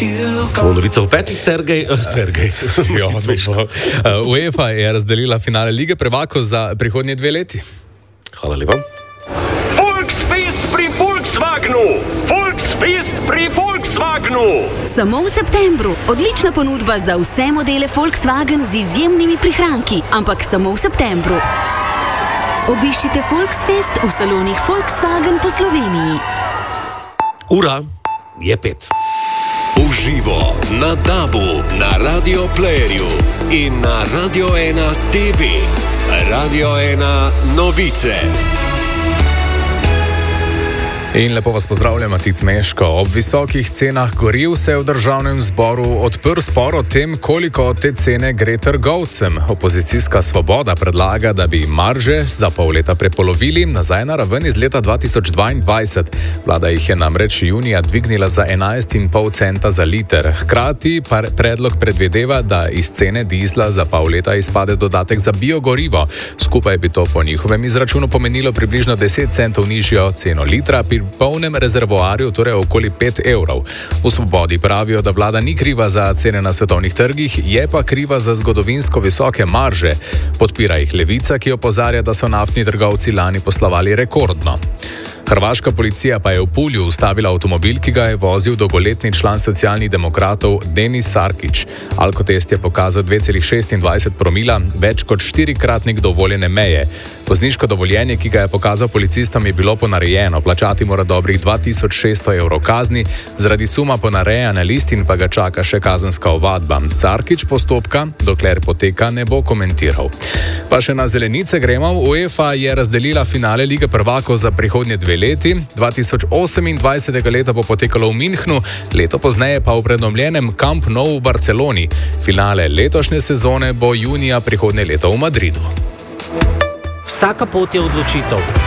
Novica v petih, Sergej. Jo, UEFA je razdelila finale Lige prvakov za prihodnje 2 leti. Hvala lepa. Volksfest pri Volkswagenu! Volksfest pri Volkswagenu! Samo v septembru. Odlična ponudba za vse modele Volkswagen z izjemnimi prihranki, ampak samo v septembru. Obiščite Volksfest v salonih Volkswagen po Sloveniji. Ura je 5. Uživo na DAB-u, na Radio Playerju in na Radio 1 TV. Radio 1 novice. In lepo vas pozdravljam, Matic Meško. Ob visokih cenah goriv se je v državnem zboru odprl spor o tem, koliko od te cene gre trgovcem. Opozicijska Svoboda predlaga, da bi marže za pol leta prepolovili nazaj na raven iz leta 2022. Vlada jih je namreč junija dvignila za 11,5 centa za liter. Hkrati pa predlog predvideva, da iz cene dizla za pol leta izpade dodatek za biogorivo. Skupaj bi to po njihovem izračunu pomenilo približno 10 centov nižjo ceno litra, pri polnem rezervoarju torej okoli 5 evrov. V Svobodi pravijo, da vlada ni kriva za cene na svetovnih trgih, je pa kriva za zgodovinsko visoke marže. Podpira jih Levica, ki opozarja, da so naftni trgovci lani poslovali rekordno. Hrvaška policija pa je v Pulju ustavila avtomobil, ki ga je vozil dolgoletni član Socialnih demokratov Denis Sarkić. Alkotest je pokazal 2,26 promila, več kot 4-kratnik dovoljene meje. Vozniško dovoljenje, ki ga je pokazal policistom, je bilo ponarejeno. Plačati mora dobrih 2600 evrov kazni, zaradi suma ponarejanja listin pa ga čaka še kazenska ovadba. Sarkić postopka, dokler poteka, ne bo komentiral. Pa še na zelenice gremo. UEFA je razdelila finale Lige prvakov za prihodnje 2 leti. 2028. leta bo potekalo v Münchnu, leto pozneje pa v prenovljenem Camp Nou v Barceloni. Finale letošnje sezone bo junija prihodnje leto v Madridu. Vsaka pot je odločitev.